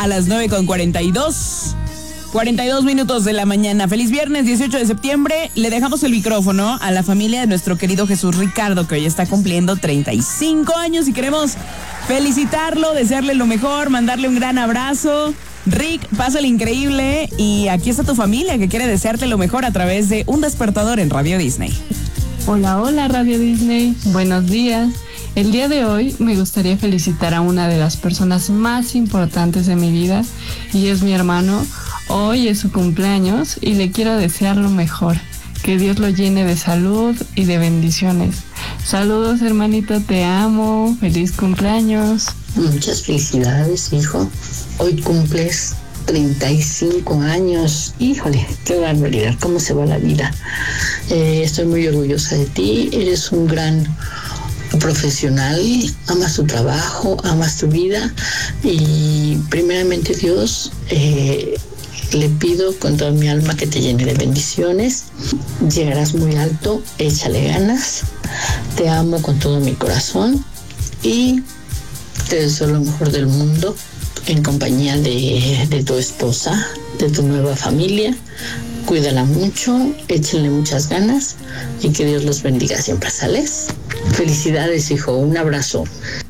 a las 9:42. 42 minutos de la mañana. Feliz viernes, 18 de septiembre. Le dejamos el micrófono a la familia de nuestro querido Jesús Ricardo, que hoy está cumpliendo 35 años y queremos felicitarlo, desearle lo mejor, mandarle un gran abrazo. Rick, pásale increíble y aquí está tu familia que quiere desearte lo mejor a través de Un Despertador en Radio Disney. Hola, hola Radio Disney, buenos días. El día de hoy me gustaría felicitar a una de las personas más importantes de mi vida y es mi hermano. Hoy es su cumpleaños y le quiero desear lo mejor, que Dios lo llene de salud y de bendiciones. Saludos hermanito, te amo, feliz cumpleaños. Muchas felicidades, hijo. Hoy cumples 35 años. Híjole, qué barbaridad, cómo se va la vida. Estoy muy orgullosa de ti, eres un gran profesional, amas tu trabajo, amas tu vida y primeramente Dios, le pido con toda mi alma que te llene de bendiciones. Llegarás muy alto, échale ganas. Te amo con todo mi corazón y te deseo lo mejor del mundo en compañía de tu esposa, de tu nueva familia. Cuídala mucho, échenle muchas ganas y que Dios los bendiga siempre, ¿sales? Felicidades, hijo, un abrazo.